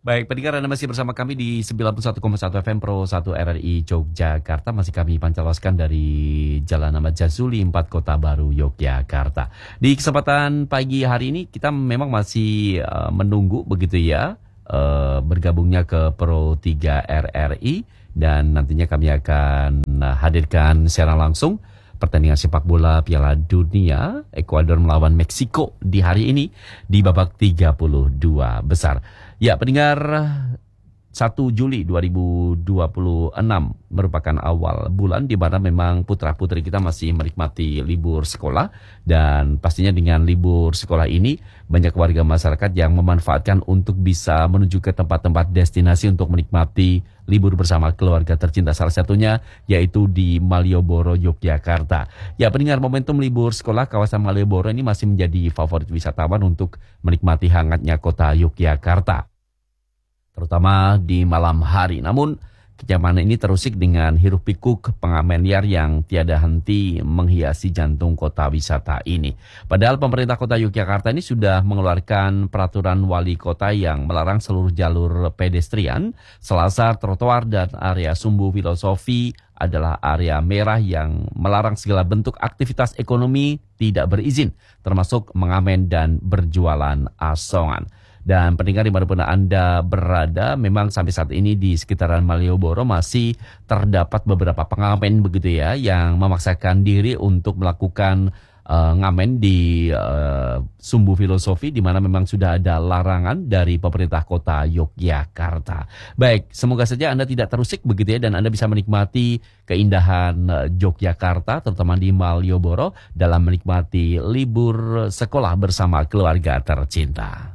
Baik, pendengar Anda masih bersama kami di 91,1 FM Pro 1 RRI Yogyakarta. Masih kami pancarloskan dari Jalan Ahmad Jazuli 4 Kota Baru Yogyakarta. Di kesempatan pagi hari ini kita memang masih menunggu begitu ya bergabungnya ke Pro 3 RRI. Dan nantinya kami akan hadirkan secara langsung pertandingan sepak bola Piala Dunia Ekuador melawan Meksiko di hari ini di babak 32 besar. Ya, pendengar, 1 Juli 2026 merupakan awal bulan di mana memang putra-putri kita masih menikmati libur sekolah. Dan pastinya dengan libur sekolah ini banyak warga masyarakat yang memanfaatkan untuk bisa menuju ke tempat-tempat destinasi untuk menikmati libur bersama keluarga tercinta. Salah satunya yaitu di Malioboro, Yogyakarta. Ya, pendengar, momentum libur sekolah kawasan Malioboro ini masih menjadi favorit wisatawan untuk menikmati hangatnya kota Yogyakarta, terutama di malam hari. Namun kenyamanan ini terusik dengan hiruk pikuk pengamen liar yang tiada henti menghiasi jantung kota wisata ini. Padahal pemerintah kota Yogyakarta ini sudah mengeluarkan peraturan wali kota yang melarang seluruh jalur pedestrian, selasar, trotoar, dan area sumbu filosofi adalah area merah yang melarang segala bentuk aktivitas ekonomi tidak berizin, termasuk mengamen dan berjualan asongan. Dan pendengar dimanapun Anda berada, memang sampai saat ini di sekitaran Malioboro masih terdapat beberapa pengamen begitu ya, yang memaksakan diri untuk melakukan ngamen di sumbu filosofi, di mana memang sudah ada larangan dari pemerintah kota Yogyakarta. Baik, semoga saja Anda tidak terusik begitu ya, dan Anda bisa menikmati keindahan Yogyakarta, terutama di Malioboro, dalam menikmati libur sekolah bersama keluarga tercinta.